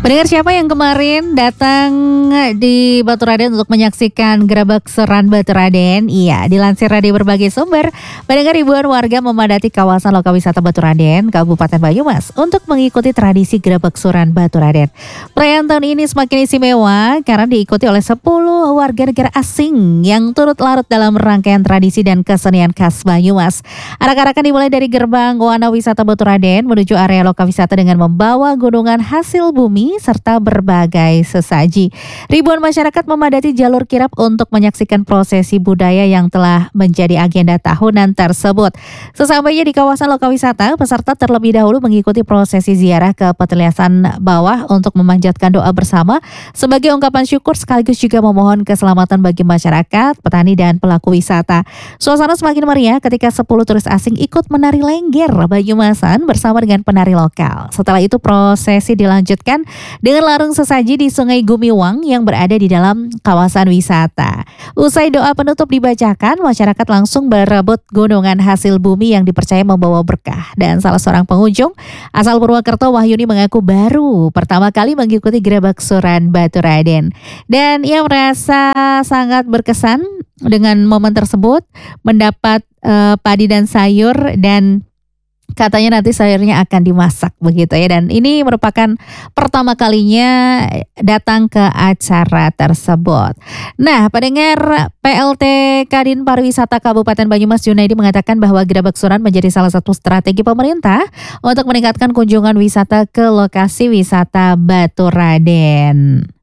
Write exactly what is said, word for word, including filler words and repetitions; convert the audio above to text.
Pendengar, siapa yang kemarin datang di Baturaden untuk menyaksikan Grebek Suran Baturaden? Iya, dilansir dari berbagai sumber, pendengar ribuan warga memadati kawasan lokal wisata Baturaden, Kabupaten Banyumas untuk mengikuti tradisi Grebek Suran Baturaden. Perayaan tahun ini semakin istimewa karena diikuti oleh sepuluh warga negara asing yang turut larut dalam rangkaian tradisi dan kesenian khas Banyumas. Arak-arakan dimulai dari gerbang Wana Wisata Baturaden menuju area lokal wisata dengan membawa gunungan hasil bumi serta berbagai sesaji. Ribuan masyarakat memadati jalur kirap untuk menyaksikan prosesi budaya yang telah menjadi agenda tahunan tersebut. Sesampainya di kawasan lokal wisata, peserta terlebih dahulu mengikuti prosesi ziarah ke Peteliasan Bawah untuk memanjatkan doa bersama sebagai ungkapan syukur sekaligus juga memohon keselamatan bagi masyarakat, petani dan pelaku wisata. Suasana semakin meriah ketika sepuluh turis asing ikut menari lengger Banyumasan bersama dengan penari lokal. Setelah itu prosesi dilanjutkan dengan larung sesaji di Sungai Gumiwang yang berada di dalam kawasan wisata. Usai doa penutup dibacakan, masyarakat langsung berebut gunungan hasil bumi yang dipercaya membawa berkah. Dan salah seorang pengunjung asal Purwakerto, Wahyuni, mengaku baru pertama kali mengikuti Grebek Suran Baturaden. Dan ia merasa sangat berkesan dengan momen tersebut, mendapat uh, padi dan sayur, dan katanya nanti sayurnya akan dimasak begitu ya, dan ini merupakan pertama kalinya datang ke acara tersebut. Nah, pendengar, P L T Kadin Pariwisata Kabupaten Banyumas Junaidi mengatakan bahwa Grebek Suran menjadi salah satu strategi pemerintah untuk meningkatkan kunjungan wisata ke lokasi wisata Baturaden.